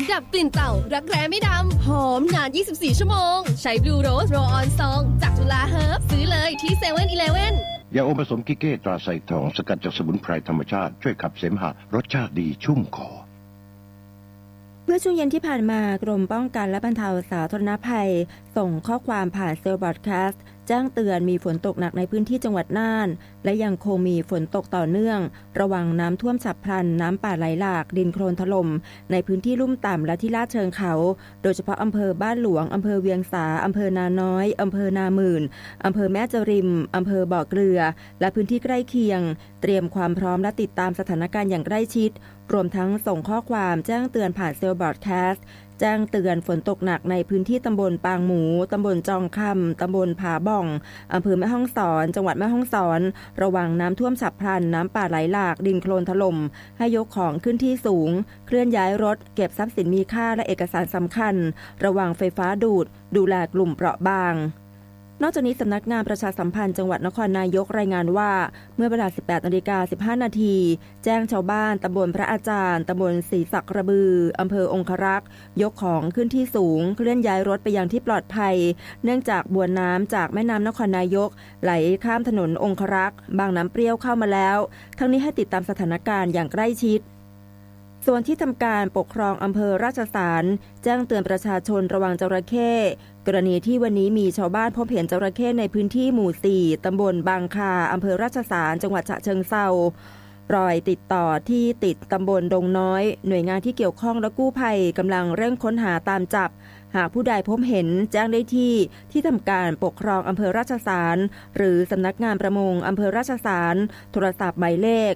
ดับกลิ่นเต่ารักแร้ไม่ดำหอมนาน24ชั่วโมงใช้ Blue Rose Roll On Song จากจุฬาเฮิร์บซื้อเลยที่ 7-Eleven ยาอมผสมกิเก้ตราไซทองสกัดจากสมุนไพรธรรมชาติช่วยขับเสมหะรสชาติดีชุ่มคอเมื่อช่วงเย็นที่ผ่านมากรมป้องกันและบรรเทาสาธารณภัยส่งข้อความผ่านเซลล์บรอดคาสต์แจ้งเตือนมีฝนตกหนักในพื้นที่จังหวัดน่านและยังคงมีฝนตกต่อเนื่องระวังน้ำท่วมฉับพลันน้ำป่าไหลหลากดินโคลนถล่มในพื้นที่ลุ่มต่ำและที่ลาดเชิงเขาโดยเฉพาะอำเภอบ้านหลวงอำเภอเวียงสาอำเภอนาน้อยอำเภอนาหมื่นอำเภอแม่จริมอำเภอบ่อเกลือและพื้นที่ใกล้เคียงเตรียมความพร้อมและติดตามสถานการณ์อย่างใกล้ชิดรวมทั้งส่งข้อความแจ้งเตือนผ่านเซลล์บรอดคาสต์แจ้งเตือนฝนตกหนักในพื้นที่ตำบลปางหมูตำบลจองคำตำบลผาบ่องอำเภอแม่ฮ่องสอนจังหวัดแม่ฮ่องสอนระวังน้ำท่วมฉับพลันน้ำป่าไหลหลากดินโคลนถล่มให้ยกของขึ้นที่สูงเคลื่อนย้ายรถเก็บทรัพย์สินมีค่าและเอกสารสำคัญระวังไฟฟ้าดูแลกลุ่มเปราะบางนอกจากนี้สำนักงานประชาสัมพันธ์จังหวัดนครนายกรายงานว่าเมื่อเวลา 18:15 น.แจ้งชาวบ้านตำบลพระอาจารย์ตำบลศรีสักกระบืออำเภอองครักษ์ยกของขึ้นที่สูงเคลื่อนย้ายรถไปยังที่ปลอดภัยเนื่องจากบวนน้ำจากแม่น้ำนครนายกไหลข้ามถนนองครักษ์บางน้ำเปรี้ยวเข้ามาแล้วทั้งนี้ให้ติดตามสถานการณ์อย่างใกล้ชิดส่วนที่ทำการปกครองอำเภอราชสารแจ้งเตือนประชาชนระวังจระเข้กรณีที่วันนี้มีชาวบ้านพบเห็นจระเข้ในพื้นที่หมู่ 4 ตำบลบางคาอำเภอราชสารจังหวัดฉะเชิงเทรารอยติดต่อที่ติดตำบลดงน้อยหน่วยงานที่เกี่ยวข้องและกู้ภัยกำลังเร่งค้นหาตามจับหากผู้ใดพบเห็นแจ้งได้ที่ทำการปกครองอำเภอราชสารหรือสำนักงานประมงอำเภอราชสารโทรศัพท์หมายเลข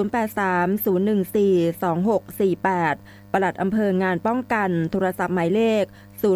0830142648 ปลัดอำเภองานป้องกันโทรศัพท์หมายเลข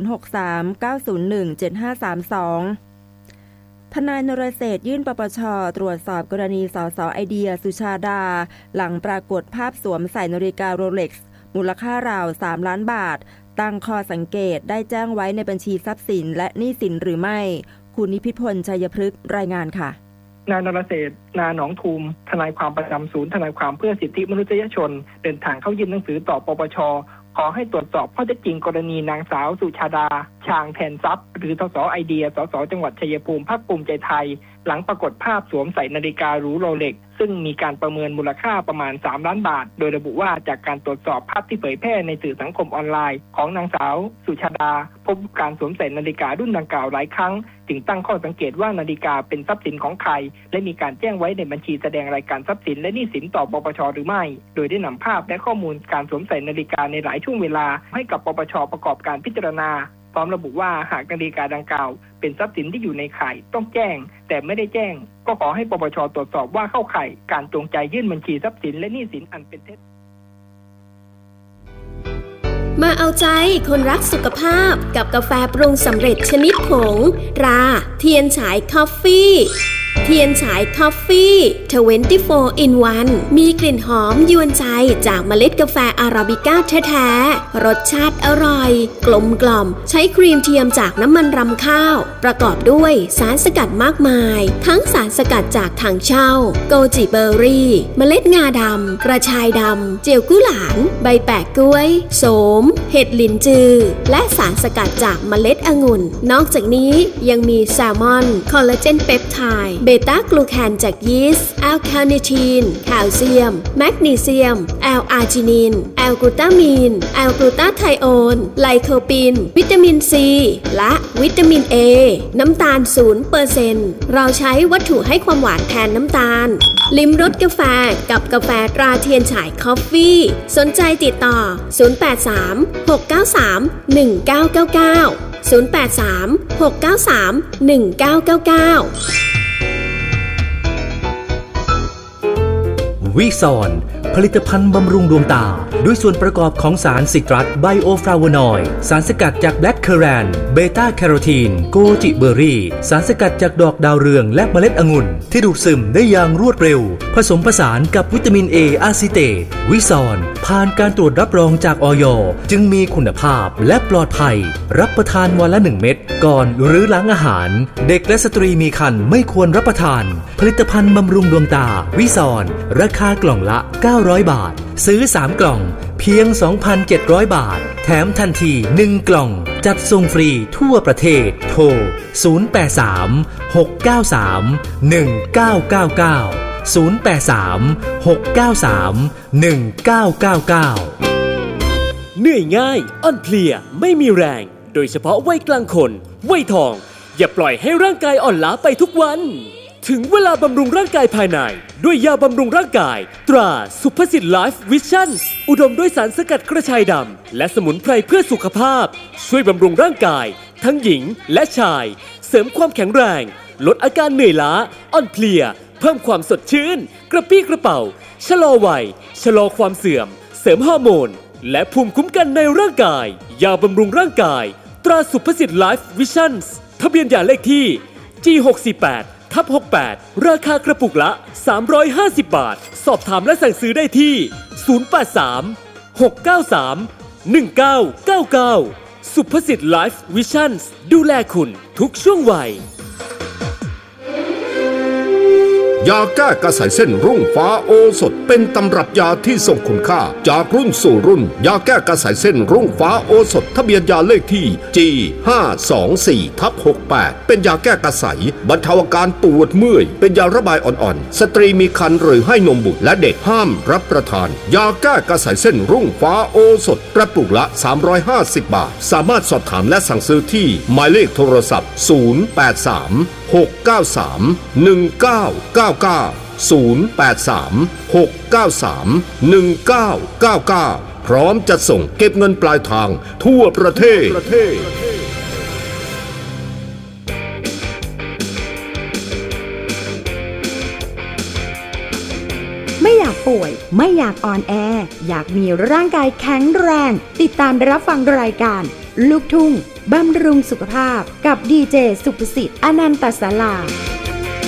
0639017532ทนายนรเศรษฐ์ยื่นปปช.ตรวจสอบกรณีสส.ไอเดียสุชาดาหลังปรากฏภาพสวมใส่นาฬิกาโรเล็กซ์มูลค่าราว3 ล้านบาทตั้งข้อสังเกตได้แจ้งไว้ในบัญชีทรัพย์สินและหนี้สินหรือไม่คุณนิพิพลชัยพฤกษ์รายงานค่ะนายนรเศรษฐ์นาหนองทูมทนายความประจำศูนย์ทนายความเพื่อสิทธิมนุษยชนเดินทางเข้ายื่นหนังสือต่อปปช.ขอให้ตรวจสอบข้อเท็จจริงกรณีนางสาวสุชาดาชางแทนทรัพย์หรือสส.ไอเดียสส.จังหวัดชัยภูมิพรรคภูมิใจไทยหลังปรากฏภาพสวมใส่นาฬิกาหรูโรเล็กซ์ซึ่งมีการประเมินมูลค่าประมาณ3 ล้านบาทโดยระบุว่าจากการตรวจสอบภาพที่เผยแพร่ในสื่อสังคมออนไลน์ของนางสาวสุชาดาพบการสวมใส่นาฬิการุ่นดังกล่าวหลายครั้งจึงตั้งข้อสังเกตว่านาฬิกาเป็นทรัพย์สินของใครและมีการแจ้งไว้ในบัญชีแสดงรายการทรัพย์สินและหนี้สินต่อปปช.หรือไม่โดยได้นำภาพและข้อมูลการสวมใส่นาฬิกาในหลายช่วงเวลาให้กับปปช.ประกอบการพิจารณาพร้อมระบุว่าหากนาฬิกาดังกล่าวเป็นทรัพย์สินที่อยู่ในข่ายต้องแจ้งแต่ไม่ได้แจ้งก็ขอให้ปปช.ตรวจสอบว่าเข้าข่ายการจงใจยื่นบัญชีทรัพย์สินและหนี้สินอันเป็นเท็จมาเอาใจคนรักสุขภาพกับกาแฟปรุงสำเร็จชนิดผงตราเทียนฉายคอฟฟี่เทียนฉายคอฟฟี่24 in 1มีกลิ่นหอมยวนใจจากเมล็ดกาแฟอาราบิก้าแท้ๆรสชาติอร่อยกลมกล่อมใช้ครีมเทียมจากน้ำมันรำข้าวประกอบด้วยสารสกัดมากมายทั้งสารสกัดจากถังเช่าโกจิเบอร์รี่เมล็ดงาดำกระชายดำเจียวกุหลาบใบแปะกล้วยโสมเห็ดหลินจือและสารสกัดจากเมล็ดองุ่นนอกจากนี้ยังมีแซลมอนคอลลาเจนเปปไทด์เบต้ากลูแคนจากยีสต์แอลคาเนทีนแคลเซียมแมกนีเซียมแอลอาร์จินินแอลกลูตามีนแอลกลูตาไทโอนไลโคปินวิตามินซีและวิตามินเอน้ำตาล 0% เราใช้วัตถุให้ความหวานแทนน้ำตาลลิ้มรสกาแฟกับกาแฟตราเทียนฉายคอฟฟี่สนใจติดต่อ083-693-1999 083-693-1999 วิซอนผลิตภัณฑ์บำรุงดวงตาด้วยส่วนประกอบของสารซิตรัสไบโอฟลาโวนอยด์สารสกัดจากแบล็คเคอแรนเบต้าแคโรทีนโกจิเบอร์รี่สารสกัดจากดอกดาวเรืองและเมล็ดองุ่นที่ดูดซึมได้อย่างรวดเร็วผสมผสานกับวิตามินเออะซิเตตวิซอนผ่านการตรวจรับรองจากอย.จึงมีคุณภาพและปลอดภัยรับประทานวันละ1 เม็ดก่อนหรือหลังอาหารเด็กและสตรีมีครรภ์ไม่ควรรับประทานผลิตภัณฑ์บำรุงดวงตาวิซอนราคากล่องละ900 บาทซื้อ3 กล่องเพียง 2,700 บาทแถมทันที1กล่องจัดส่งฟรีทั่วประเทศโทร083-693-1999 เหนื่อยง่ายอ่อนเพลียไม่มีแรงโดยเฉพาะวัยกลางคนวัยทองอย่าปล่อยให้ร่างกายอ่อนล้าไปทุกวันถึงเวลาบำรุงร่างกายภายในด้วยยาบำรุงร่างกายตราสุภสิทธิ์ไลฟ์วิชั่นอุดมด้วยสารสกัดกระชายดำและสมุนไพรเพื่อสุขภาพช่วยบำรุงร่างกายทั้งหญิงและชายเสริมความแข็งแรงลดอาการเหนื่อยล้าอ่อนเพลียเพิ่มความสดชื่นกระปรี้กระเป๋าชะลอวัยชะลอความเสื่อมเสริมฮอร์โมนและภูมิคุ้มกันในร่างกายยาบำรุงร่างกายตราสุภสิทธิ์ไลฟ์วิชั่นทะเบียนยาเลขที่ G648/68 ราคากระปุกละ350 บาทสอบถามและสั่งซื้อได้ที่083-693-1999สุภสิทธิ์ไลฟ์วิชั่นดูแลคุณทุกช่วงวัยยาแก้กระสายเส้นรุ่งฟ้าโอสถเป็นตำรับยาที่ทรงคุณค่าจากรุ่นสู่รุ่นยาแก้กระสายเส้นรุ่งฟ้าโอสถทะเบียนยาเลขที่ G524/68 เป็นยาแก้กระสายบรรเทาอาการปวดเมื่อยเป็นยาระบายอ่อนๆสตรีมีครรภ์หรือให้นมบุตรและเด็กห้ามรับประทานยาแก้กระสายเส้นรุ่งฟ้าโอสถกระปุกละ350 บาทสามารถสอบถามและสั่งซื้อที่หมายเลขโทรศัพท์083-693-1999 พร้อมจะส่งเก็บเงินปลายทางทั่วประเทศไม่อยากป่วยไม่อยากอ่อนแออยากมีร่างกายแข็งแรงติดตามรับฟังรายการลูกทุ่งบำรุงสุขภาพกับดีเจสุภสิทธิ์อนันตศาลา